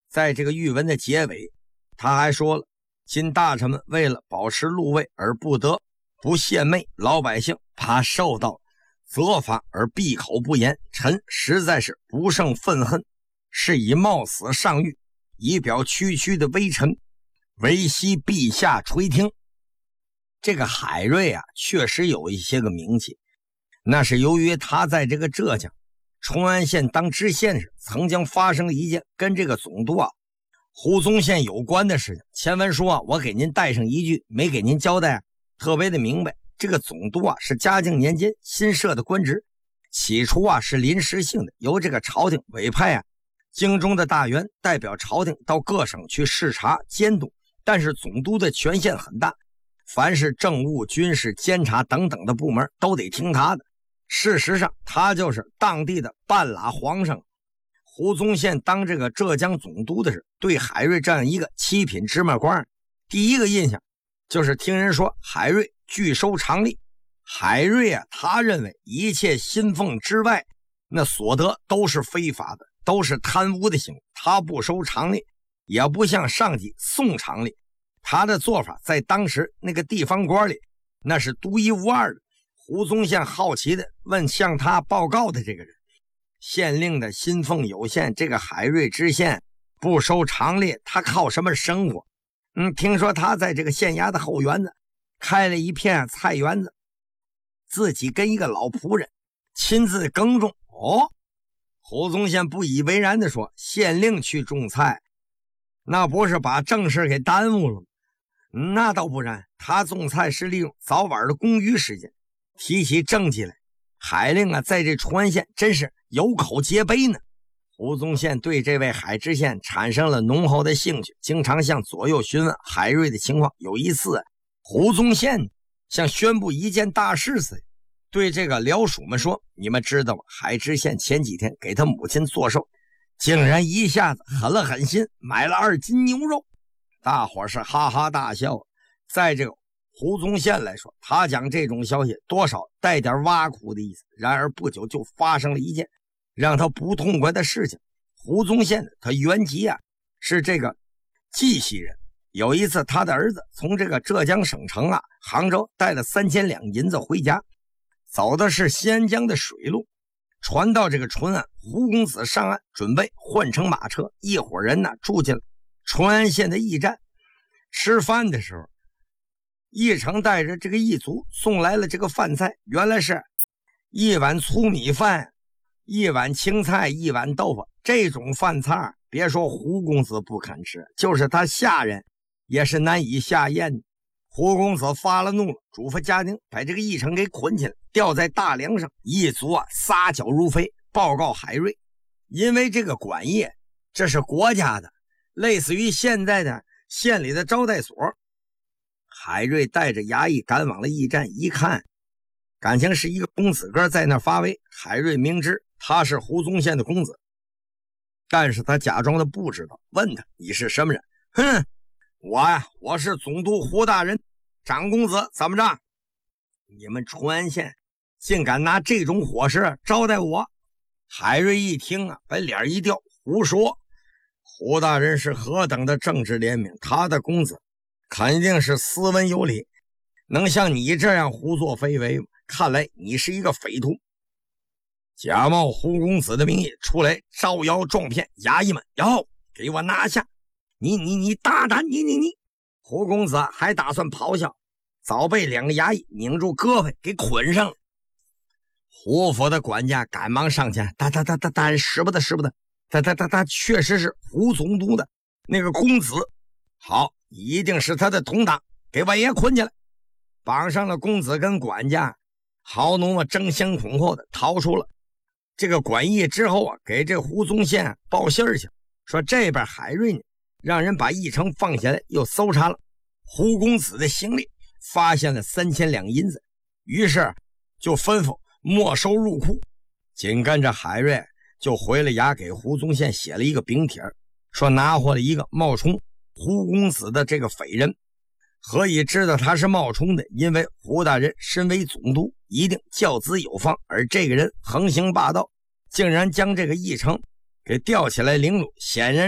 在这个谕文的结尾，他还说了，今大臣们为了保持禄位而不得不献媚老百姓，怕受到责罚而闭口不言，臣实在是不胜愤恨，是以冒死上谕，以表区区的微臣，唯希陛下垂听。这个海瑞啊，确实有一些个名气，那是由于他在这个浙江崇安县当知县时，曾经发生了一件跟这个总督胡宗宪有关的事情。前文书我给您带上一句，没给您交代特别的明白。这个总督是嘉靖年间新设的官职，起初是临时性的，由这个朝廷委派京中的大员代表朝廷到各省去视察监督，但是总督的权限很大，凡是政务、军事、监察等等的部门都得听他的。事实上他就是当地的半拉皇上。胡宗宪当这个浙江总督的时候，对海瑞这样一个七品芝麻官，第一个印象就是听人说海瑞拒收常例。海瑞他认为一切薪俸之外，那所得都是非法的，都是贪污的行为，他不收常例，也不向上级送常例。他的做法在当时那个地方官里那是独一无二的。胡宗宪好奇的问向他报告的这个人，县令的薪俸有限，这个海瑞知县不收常例，他靠什么生活？听说他在这个县衙的后园子开了一片菜园子，自己跟一个老仆人亲自耕种。胡宗宪不以为然地说，县令去种菜，那不是把正事给耽误了吗？那倒不然，他种菜是利用早晚的公余时间。提起政绩来，海令在这崇安县真是有口皆碑呢。胡宗宪对这位海知县产生了浓厚的兴趣，经常向左右询问海瑞的情况。有一次胡宗宪像宣布一件大事似的，对这个僚属们说，你们知道吗？海知县前几天给他母亲做寿，竟然一下子狠了狠心买了2斤牛肉。大伙是哈哈大笑。在这个胡宗宪来说，他讲这种消息多少带点挖苦的意思。然而不久就发生了一件让他不痛快的事情。胡宗宪他原籍是这个绩溪人。有一次他的儿子从这个浙江省城杭州带了3000两银子回家，走的是西安江的水路，船到这个淳安，胡公子上岸准备换乘马车，一伙人住进了淳安县的驿站。吃饭的时候，驿丞带着这个驿卒送来了这个饭菜，原来是一碗粗米饭，一碗青菜，一碗豆腐。这种饭菜别说胡公子不肯吃，就是他下人也是难以下咽。胡公子发了怒了，嘱咐家丁把这个驿丞给捆起来，吊在大梁上。驿卒撒脚如飞，报告海瑞。因为这个管驿这是国家的，类似于现在的县里的招待所。海瑞带着衙役赶往了驿站，一看感情是一个公子哥在那发威。海瑞明知他是胡宗宪的公子，但是他假装的不知道，问他你是什么人？我是总督胡大人，长公子，怎么着？你们淳安县竟敢拿这种伙食招待我？海瑞一听把脸一掉，胡说！胡大人是何等的正直廉明，他的公子肯定是斯文有礼，能像你这样胡作非为吗？看来你是一个匪徒，假冒胡公子的名义出来招摇撞骗，衙役们要给我拿下！你大胆！你胡公子还打算咆哮，早被2个衙役拧住胳膊给捆上了。胡府的管家赶忙上前，他使不得，他确实是胡总督的那个公子，好，一定是他的同党，给我也捆起来。绑上了公子跟管家，豪奴争先恐后的逃出了这个管驿之后给这胡宗宪报信儿去，说这边海瑞呢让人把驿丞放下来，又搜查了胡公子的行李，发现了3000两银子，于是就吩咐没收入库。紧跟着海瑞就回了衙，给胡宗宪写了一个禀帖，说拿获了一个冒充胡公子的这个匪人。何以知道他是冒充的？因为胡大人身为总督，一定教子有方，而这个人横行霸道，竟然将这个驿丞给吊起来凌辱，显然